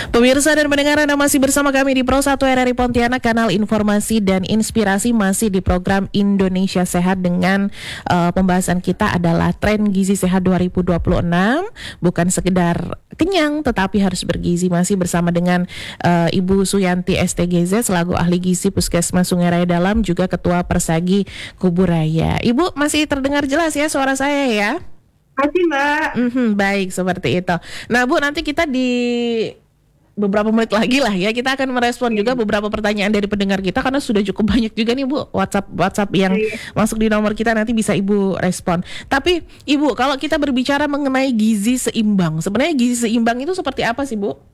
Pemirsa dan pendengar, Anda masih bersama kami di Pro 1 RRI Pontianak, kanal informasi dan inspirasi, masih di program Indonesia Sehat dengan pembahasan kita adalah tren gizi sehat 2026. Bukan sekedar kenyang tetapi harus bergizi. Masih bersama dengan Ibu Suyanti STGZ selaku ahli gizi Puskesmas Sungai Raya Dalam, juga Ketua Persagi Kuburaya. Ibu masih terdengar jelas ya suara saya ya? Masih, Mbak. Baik, seperti itu. Nah Bu, nanti kita di beberapa menit lagi lah ya, kita akan merespon juga beberapa pertanyaan dari pendengar kita, karena sudah cukup banyak juga nih Bu, WhatsApp yang masuk di nomor kita, nanti bisa Ibu respon. Tapi Ibu, kalau kita berbicara mengenai gizi seimbang, sebenarnya gizi seimbang itu seperti apa sih Bu?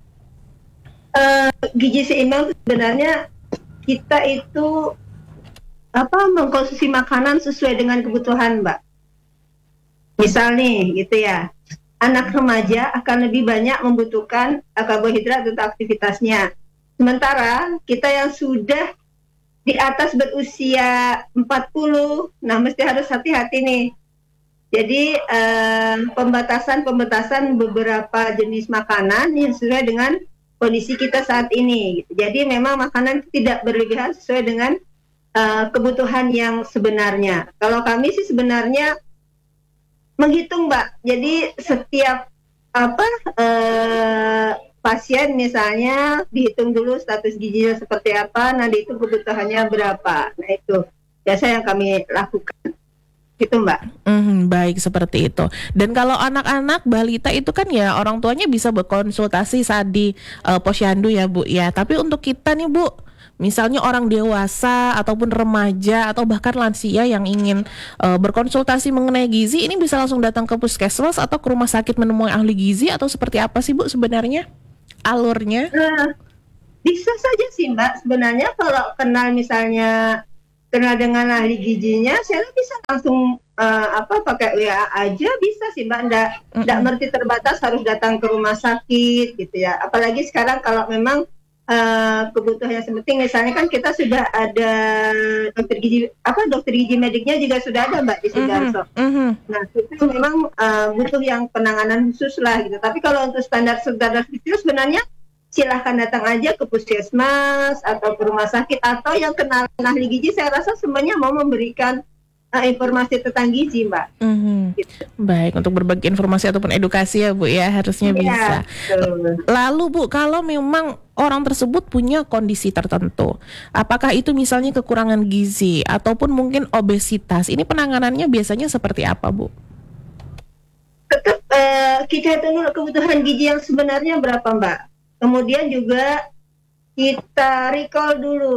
Gizi seimbang sebenarnya kita itu mengkonsumsi makanan sesuai dengan kebutuhan, Mbak. Misal nih gitu ya, anak remaja akan lebih banyak membutuhkan karbohidrat untuk aktivitasnya. Sementara kita yang sudah di atas berusia 40, nah mesti harus hati-hati nih. Jadi pembatasan beberapa jenis makanan yang sesuai dengan kondisi kita saat ini. Jadi memang makanan tidak berlebihan sesuai dengan kebutuhan yang sebenarnya. Kalau kami sih sebenarnya menghitung, Mbak. Jadi setiap pasien misalnya dihitung dulu status gizinya seperti apa, nanti itu kebutuhannya berapa. Nah itu biasa yang kami lakukan. Gitu, Mbak. Baik, seperti itu. Dan kalau anak-anak balita itu kan ya orang tuanya bisa berkonsultasi saat di posyandu ya Bu ya. Tapi untuk kita nih Bu, misalnya orang dewasa ataupun remaja atau bahkan lansia yang ingin berkonsultasi mengenai gizi, ini bisa langsung datang ke puskesmas atau ke rumah sakit menemui ahli gizi, atau seperti apa sih Bu sebenarnya alurnya? Bisa saja sih Mbak, sebenarnya kalau kenal dengan ahli gizinya, saya bisa langsung pakai WA aja bisa sih Mbak, nggak mesti terbatas harus datang ke rumah sakit gitu ya. Apalagi sekarang kalau memang kebutuhannya sepenting, misalnya kan kita sudah ada dokter gizi mediknya juga sudah ada Mbak di Sidarso. Nah itu memang butuh yang penanganan khusus lah gitu. Tapi kalau untuk standar khusus sebenarnya silahkan datang aja ke puskesmas atau ke rumah sakit, atau yang kenal ahli gizi, saya rasa semuanya mau memberikan informasi tentang gizi, Mbak. Gitu. Baik, untuk berbagi informasi ataupun edukasi ya Bu ya, harusnya bisa. Lalu Bu, kalau memang orang tersebut punya kondisi tertentu, apakah itu misalnya kekurangan gizi ataupun mungkin obesitas, ini penanganannya biasanya seperti apa Bu? Tetap kita hitung dulu kebutuhan gizi yang sebenarnya berapa Mbak. Kemudian juga kita recall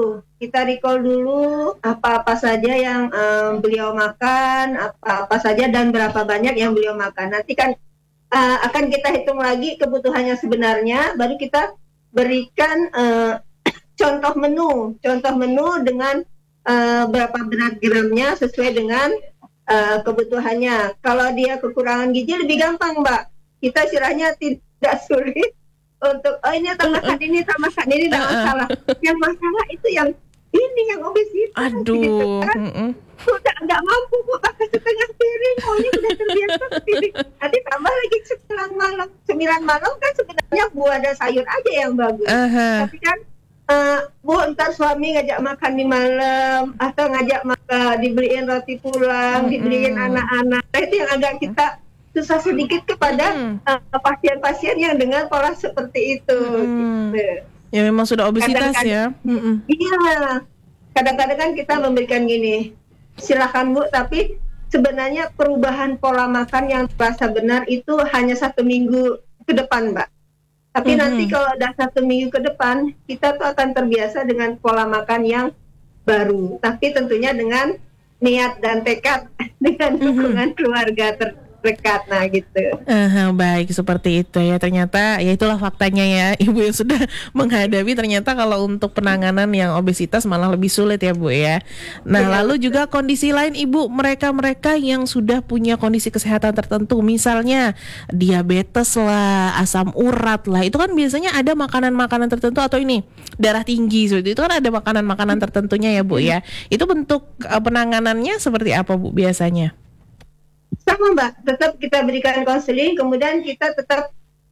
dulu apa-apa saja yang beliau makan, apa-apa saja dan berapa banyak yang beliau makan. Nanti kan akan kita hitung lagi kebutuhannya sebenarnya, baru kita berikan contoh menu dengan berapa berat gramnya sesuai dengan kebutuhannya. Kalau dia kekurangan gizi lebih gampang Mbak, kita istilahnya tidak sulit untuk ini tambahkan ini tidak masalah. Yang masalah itu yang obesitas. Aduh, gitu kan. Sudah nggak mampu Bu pakai setengah piring, maunya udah terbiasa piring. Nanti tambah lagi 9 malam kan sebenarnya buah dan sayur aja yang bagus. Tapi kan Bu ntar suami ngajak makan di malam atau ngajak makan, dibeliin roti pulang, dibeliin anak-anak. Nah itu yang agak kita susah sedikit kepada pasien-pasien yang dengan pola seperti itu. Gitu. Ya memang sudah obesitas ya. Iya. Kadang-kadang kan kita memberikan gini, silakan Bu, tapi sebenarnya perubahan pola makan yang terasa benar itu hanya 1 minggu ke depan Mbak. Tapi nanti kalau udah 1 minggu ke depan, kita tuh akan terbiasa dengan pola makan yang baru. Tapi tentunya dengan niat dan tekad dengan dukungan keluarga terdekat. Nah gitu. Baik, seperti itu ya. Ternyata ya itulah faktanya ya, Ibu yang sudah menghadapi. Ternyata kalau untuk penanganan yang obesitas malah lebih sulit ya Bu ya. Nah lalu juga kondisi lain Ibu, mereka yang sudah punya kondisi kesehatan tertentu, misalnya diabetes lah, asam urat lah, itu kan biasanya ada makanan-makanan tertentu, atau ini darah tinggi, itu kan ada makanan-makanan tertentunya ya Bu ya. Itu bentuk penanganannya seperti apa Bu biasanya? Sama Mbak, tetap kita berikan konseling, kemudian kita tetap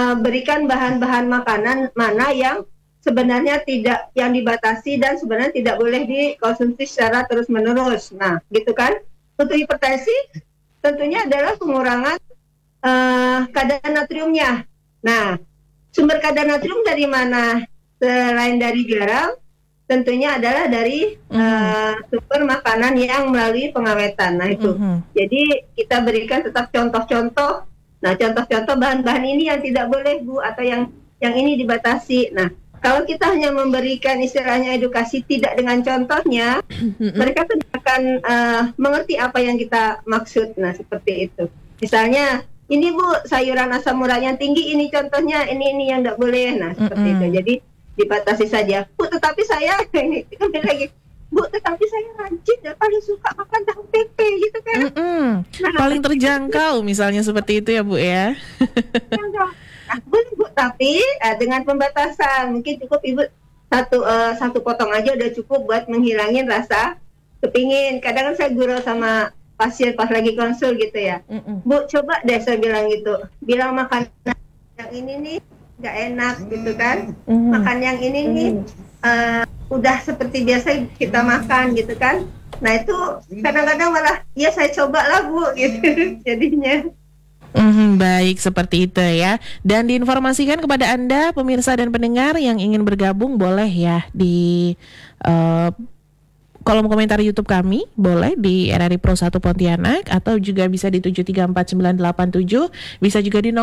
berikan bahan-bahan makanan mana yang sebenarnya tidak, yang dibatasi dan sebenarnya tidak boleh dikonsumsi secara terus-menerus. Nah, gitu kan. Untuk hipertensi tentunya adalah pengurangan kadar natriumnya. Nah, sumber kadar natrium dari mana? Selain dari garam, tentunya adalah dari sumber makanan yang melalui pengawetan. Nah, itu. Jadi kita berikan tetap contoh-contoh. Nah, contoh-contoh bahan-bahan ini yang tidak boleh, Bu, atau yang ini dibatasi. Nah, kalau kita hanya memberikan istilahnya edukasi tidak dengan contohnya, mereka tidak akan mengerti apa yang kita maksud. Nah, seperti itu. Misalnya, ini Bu, sayuran asam uratnya tinggi, ini contohnya, ini yang tidak boleh. Nah, seperti itu. Jadi dibatasi saja. Bu, tetapi saya ini kembali lagi. Bu, tetapi saya rajin dan paling suka makan tahu tempe gitu kan. Nah, paling terjangkau misalnya seperti itu ya Bu ya. Nah, boleh Bu, tapi dengan pembatasan. Mungkin cukup Ibu satu potong aja udah cukup buat menghilangin rasa kepingin. Kadang saya gurau sama pasien pas lagi konsul gitu ya. Bu, coba deh saya bilang gitu. Bilang makan yang ini nih nggak enak gitu kan. Makan yang ini nih udah seperti biasa kita makan gitu kan. Nah, itu kadang-kadang malah ya saya coba lah Bu gitu jadinya. Baik, seperti itu ya. Dan diinformasikan kepada Anda pemirsa dan pendengar yang ingin bergabung, boleh ya di kolom komentar YouTube kami, boleh di RRI Pro 1 Pontianak, atau juga bisa di 7349987, bisa juga di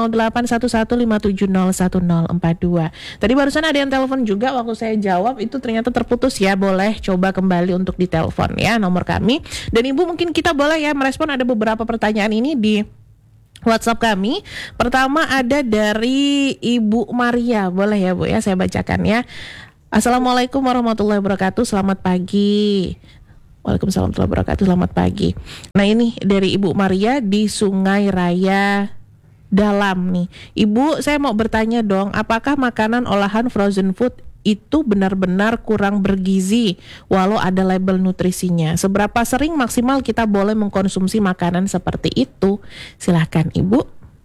081157010042. Tadi barusan ada yang telepon juga, waktu saya jawab itu ternyata terputus ya. Boleh coba kembali untuk ditelepon ya nomor kami. Dan Ibu, mungkin kita boleh ya merespon ada beberapa pertanyaan ini di WhatsApp kami. Pertama ada dari Ibu Maria. Boleh ya Bu ya, saya bacakan ya. Assalamualaikum warahmatullahi wabarakatuh. Selamat pagi. Waalaikumsalam warahmatullahi wabarakatuh. Selamat pagi. Nah, ini dari Ibu Maria di Sungai Raya Dalam nih. Ibu, saya mau bertanya dong, apakah makanan olahan frozen food itu benar-benar kurang bergizi walau ada label nutrisinya? Seberapa sering maksimal kita boleh mengkonsumsi makanan seperti itu? Silahkan Ibu.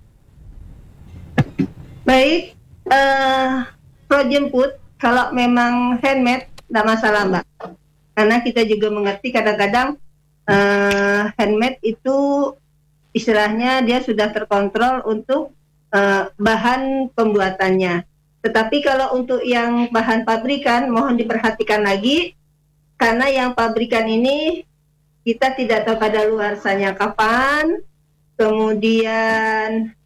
Baik, frozen food kalau memang handmade tidak masalah Mbak, karena kita juga mengerti kadang-kadang handmade itu istilahnya dia sudah terkontrol untuk bahan pembuatannya. Tetapi kalau untuk yang bahan pabrikan, mohon diperhatikan lagi, karena yang pabrikan ini kita tidak tahu kadaluarsanya kapan, kemudian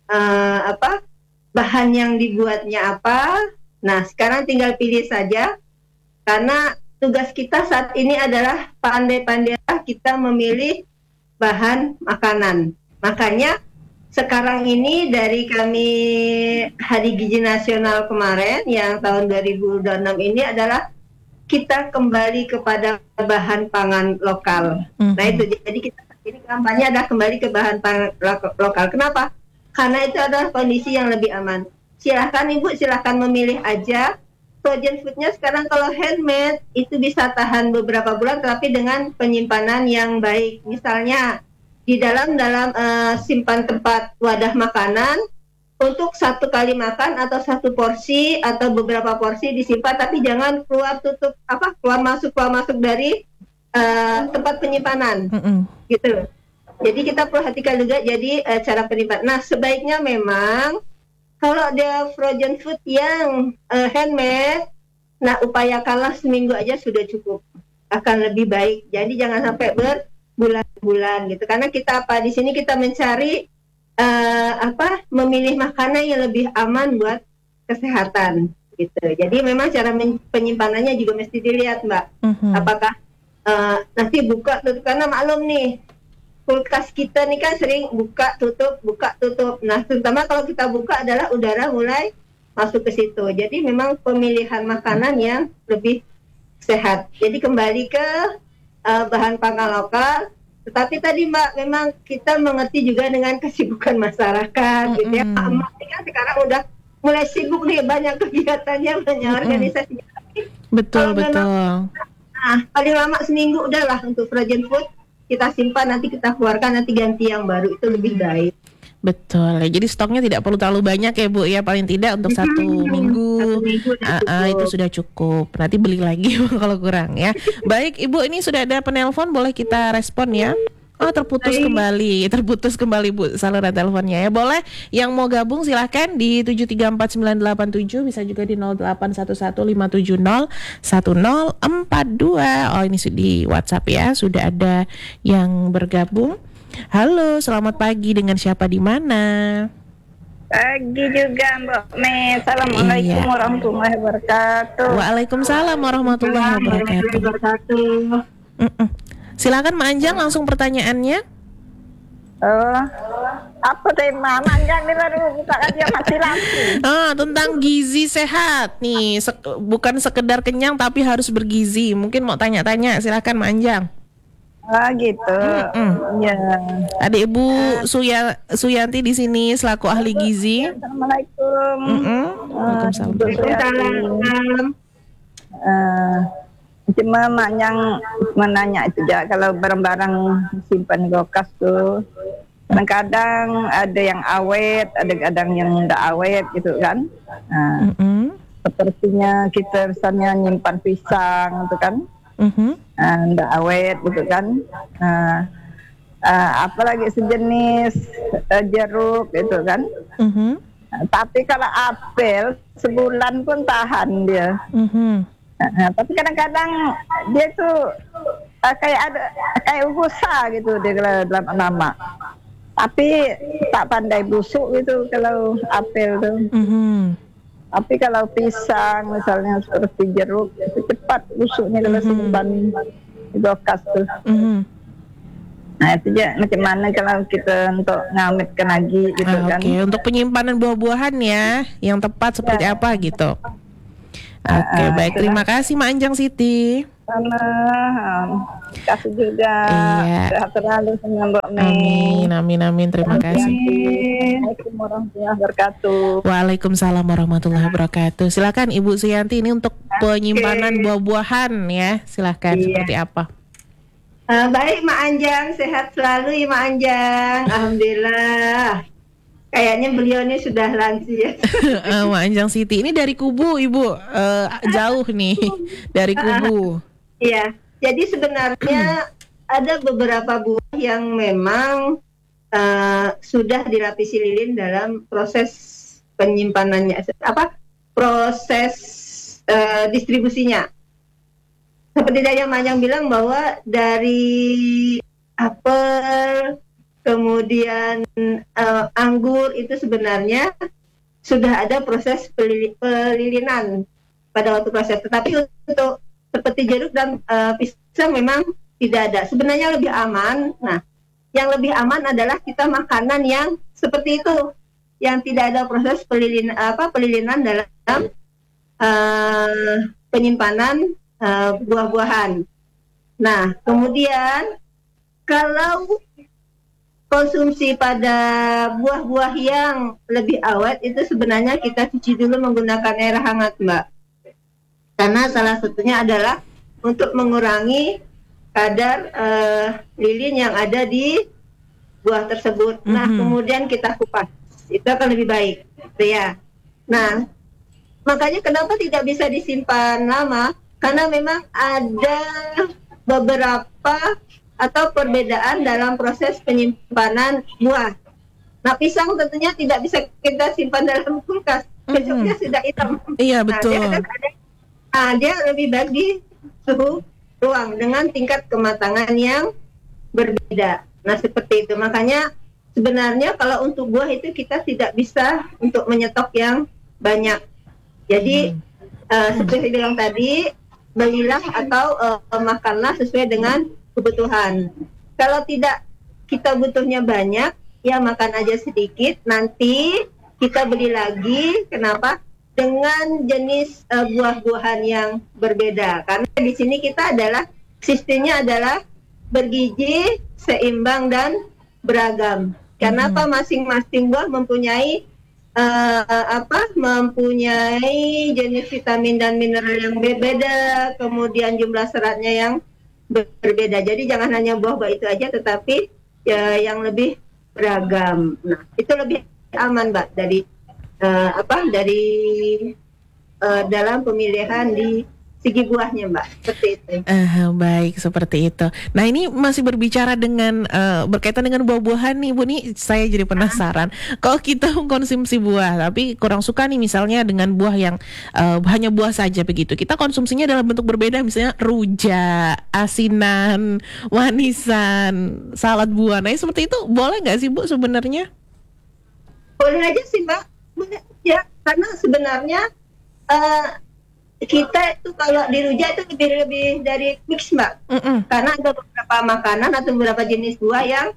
bahan yang dibuatnya apa. Nah, sekarang tinggal pilih saja, karena tugas kita saat ini adalah pandai-pandailah kita memilih bahan makanan. Makanya sekarang ini dari kami Hari Gizi Nasional kemarin yang tahun 2026 ini adalah kita kembali kepada bahan pangan lokal. Nah, itu jadi kita ini kampanye adalah kembali ke bahan pangan lokal. Kenapa? Karena itu adalah kondisi yang lebih aman. Silahkan Ibu, silahkan memilih aja. Frozen foodnya sekarang kalau handmade itu bisa tahan beberapa bulan, tapi dengan penyimpanan yang baik. Misalnya di dalam simpan tempat wadah makanan untuk satu kali makan atau satu porsi atau beberapa porsi disimpan, tapi jangan keluar masuk dari tempat penyimpanan gitu. Jadi kita perhatikan juga jadi cara penyimpanan. Nah, sebaiknya memang kalau ada frozen food yang handmade, nah upayakanlah seminggu aja sudah cukup, akan lebih baik. Jadi jangan sampai berbulan-bulan gitu, karena kita di sini kita mencari memilih makanan yang lebih aman buat kesehatan gitu. Jadi memang cara penyimpanannya juga mesti dilihat Mbak, apakah nanti buka tutup, karena maklum nih kulkas kita nih kan sering buka tutup. Nah, terutama kalau kita buka adalah udara mulai masuk ke situ. Jadi memang pemilihan makanan yang lebih sehat. Jadi kembali ke bahan pangan lokal. Tetapi tadi Mbak, memang kita mengerti juga dengan kesibukan masyarakat gitu ya. Emak ini kan sekarang udah mulai sibuk nih, banyak kegiatannya, banyak organisasinya. Betul. Nah, paling lama seminggu udahlah untuk frozen food kita simpan, nanti kita keluarkan, nanti ganti yang baru, itu lebih baik. Betul. Ya, jadi stoknya tidak perlu terlalu banyak ya Bu ya, paling tidak untuk 1 minggu. 1 minggu udah cukup. Itu sudah cukup. Nanti beli lagi kalau kurang ya. Baik Ibu, ini sudah ada penelpon, boleh kita respon ya. Oh, terputus kembali Bu saluran teleponnya ya. Boleh yang mau gabung silahkan di 7349987, bisa juga di 081157010042. Oh, ini di WhatsApp ya, sudah ada yang bergabung. Halo, selamat pagi, dengan siapa di mana? Pagi juga Mbak Me. Assalamualaikum Iya. warahmatullahi wabarakatuh. Waalaikumsalam warahmatullahi wabarakatuh. Mm-mm. Silakan Mak Anjang, langsung pertanyaannya. Apa tema manjang nih baru buka dia mati lampu. Tentang gizi sehat nih, bukan sekedar kenyang tapi harus bergizi. Mungkin mau tanya-tanya, silakan Mak Anjang. Gitu. Ya. Ada Ibu Suyanti di sini selaku ahli gizi. Assalamualaikum. Waalaikumsalam. Waalaikumsalam. Cuma mak yang menanya itu ya, kalau barang-barang simpan di kulkas tuh kadang-kadang ada yang awet, ada kadang yang tidak awet gitu kan. Sepertinya kita misalnya nyimpan pisang itu kan, tidak awet gitu kan. Apalagi sejenis jeruk gitu kan. Tapi kalau apel sebulan pun tahan dia. Tapi kadang-kadang dia tuh kayak busa gitu dia kalau dalam lama. Tapi tak pandai busuk gitu kalau apel tuh. Tapi kalau pisang misalnya seperti jeruk itu cepat busuknya kalau simpan di kulkas tuh. Nah itu ya macam mana kalau kita untuk ngamitkan lagi gitu kan. Oke, untuk penyimpanan buah-buahan ya yang tepat seperti apa gitu. Oke, baik, terima kasih Mak Anjang Siti. Sama, kasih juga. Iya. Sehat selalu sama Mbak Me. Amin, terima kasih. Assalamualaikum warahmatullahi wabarakatuh. Waalaikumsalam warahmatullahi wabarakatuh. Silakan Ibu Suyanti, ini untuk penyimpanan buah-buahan ya. Silakan, seperti apa? Baik Mak Anjang, sehat selalu ya Mak Anjang. Alhamdulillah. Kayaknya beliau ini sudah lansia. Mak Anjang Siti, ini dari Kubu Ibu, jauh nih dari Kubu. Iya, jadi sebenarnya ada beberapa buah yang memang sudah dilapisi lilin dalam proses penyimpanannya, proses distribusinya. Seperti tadi yang Mak Anjang bilang bahwa dari apel, kemudian anggur itu sebenarnya sudah ada proses pelilinan pada waktu proses. Tetapi untuk seperti jeruk dan pisang memang tidak ada. Sebenarnya lebih aman. Nah, yang lebih aman adalah kita makanan yang seperti itu, yang tidak ada proses pelilinan dalam penyimpanan buah-buahan. Nah, kemudian kalau konsumsi pada buah-buah yang lebih awet itu sebenarnya kita cuci dulu menggunakan air hangat, Mbak. Karena salah satunya adalah untuk mengurangi kadar lilin yang ada di buah tersebut. Nah, kemudian kita kupas. Itu akan lebih baik, gitu ya. Nah, makanya kenapa tidak bisa disimpan lama? Karena memang ada beberapa atau perbedaan dalam proses penyimpanan buah. Nah, pisang tentunya tidak bisa kita simpan dalam kulkas. Besoknya sudah hitam. Iya, betul. Dia lebih baik di suhu ruang dengan tingkat kematangan yang berbeda. Nah, seperti itu. Makanya sebenarnya kalau untuk buah itu kita tidak bisa untuk menyetok yang banyak. Jadi seperti bilang tadi, belilah atau makanlah sesuai dengan kebutuhan. Kalau tidak kita butuhnya banyak, ya makan aja sedikit. Nanti kita beli lagi. Kenapa? Dengan jenis buah-buahan yang berbeda. Karena di sini kita adalah sistemnya adalah bergizi, seimbang dan beragam. Karena apa? Masing-masing buah mempunyai mempunyai jenis vitamin dan mineral yang berbeda, kemudian jumlah seratnya yang berbeda. Jadi jangan hanya buah-buah itu aja, tetapi ya, yang lebih beragam. Nah, itu lebih aman, Mbak, dari dalam pemilihan di segi buahnya, Mbak. Seperti itu. Baik, seperti itu. Nah, ini masih berbicara dengan berkaitan dengan buah-buahan nih, Bu. Nih saya jadi penasaran. Kalau kita mengkonsumsi buah, tapi kurang suka nih misalnya dengan buah yang hanya buah saja begitu. Kita konsumsinya dalam bentuk berbeda, misalnya rujak, asinan, manisan, salad buah. Nah, seperti itu boleh nggak sih, Bu, sebenarnya? Boleh aja sih, Mbak. Boleh ya, karena sebenarnya kita itu kalau di rujak itu lebih dari mix, Mbak. Karena ada beberapa makanan atau beberapa jenis buah yang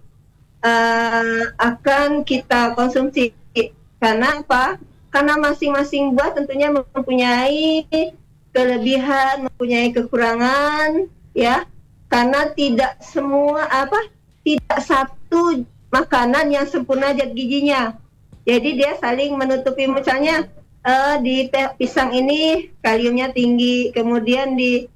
akan kita konsumsi. Karena apa? Karena masing-masing buah tentunya mempunyai kelebihan, mempunyai kekurangan, ya. Karena tidak satu makanan yang sempurna zat gizinya. Jadi dia saling menutupi, misalnya di pisang ini kaliumnya tinggi, kemudian di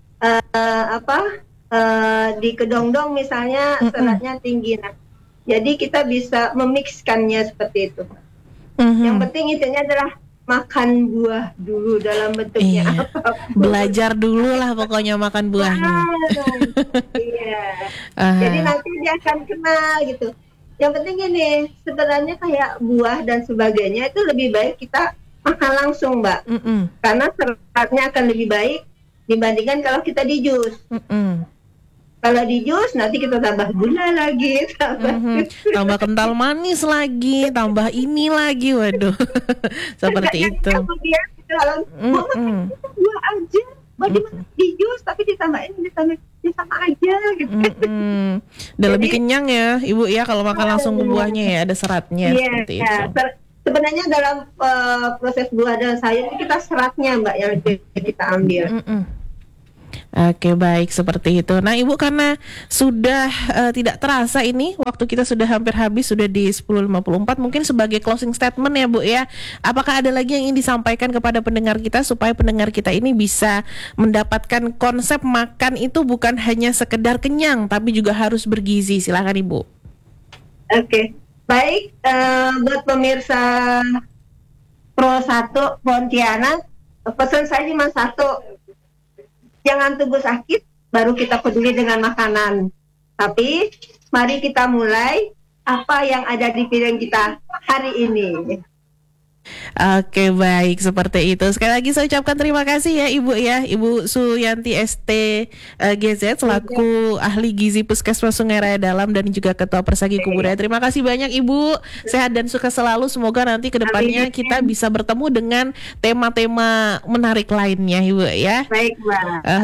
di kedongdong misalnya seratnya tinggi. Nah, jadi kita bisa memixkannya seperti itu. Yang penting intinya adalah makan buah dulu dalam bentuknya apa. Belajar dulu lah pokoknya makan buahnya. Iya. Jadi nanti dia akan kenal gitu. Yang penting ini sebenarnya kayak buah dan sebagainya itu lebih baik kita makan langsung, Mbak. Karena seratnya akan lebih baik dibandingkan kalau kita di jus. Kalau di jus nanti kita tambah gula lagi, tambah kental manis lagi, tambah ini lagi, waduh. Seperti itu. Kemudian kalau buah aja, mau di jus tapi ditambahin sama aja gitu. Dan lebih kenyang ya, Ibu ya, kalau makan langsung ke buahnya ya, ada seratnya seperti itu. Sebenarnya dalam proses buah dan sayur kita seratnya, Mbak, yang kita ambil. Oke, baik, seperti itu. Nah, Ibu, karena sudah tidak terasa ini waktu kita sudah hampir habis, sudah di 10.54, mungkin sebagai closing statement ya, Bu ya. Apakah ada lagi yang ingin disampaikan kepada pendengar kita supaya pendengar kita ini bisa mendapatkan konsep makan itu bukan hanya sekedar kenyang tapi juga harus bergizi? Silakan, Ibu. Oke. Baik, buat pemirsa Pro 1 Pontianak, pesan saya cuma satu, jangan tunggu sakit baru kita peduli dengan makanan. Tapi mari kita mulai apa yang ada di piring kita hari ini. Oke, baik, seperti itu. Sekali lagi saya ucapkan terima kasih ya, Ibu ya, Ibu Suyanti ST GZ selaku ahli gizi Puskesmas Sungai Raya Dalam dan juga Ketua Persagi Kubudaya. Terima kasih banyak, Ibu. Sehat dan sukses selalu. Semoga nanti ke depannya kita bisa bertemu dengan tema-tema menarik lainnya, Ibu ya. Baik, Mbak.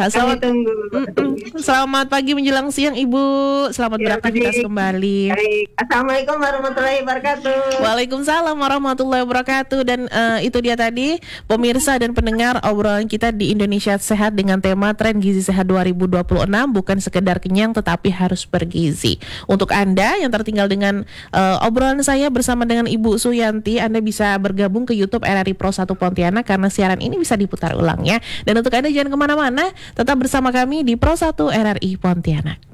Selamat pagi menjelang siang, Ibu. Selamat beraktivitas kembali. Baik. Assalamualaikum warahmatullahi wabarakatuh. Waalaikumsalam warahmatullahi wabarakatuh. Dan itu dia tadi pemirsa dan pendengar obrolan kita di Indonesia Sehat dengan tema Tren Gizi Sehat 2026, bukan sekedar kenyang tetapi harus bergizi. Untuk Anda yang tertinggal dengan obrolan saya bersama dengan Ibu Suyanti, Anda bisa bergabung ke YouTube RRI Pro 1 Pontianak karena siaran ini bisa diputar ulang ya. Dan untuk Anda jangan kemana-mana, tetap bersama kami di Pro 1 RRI Pontianak.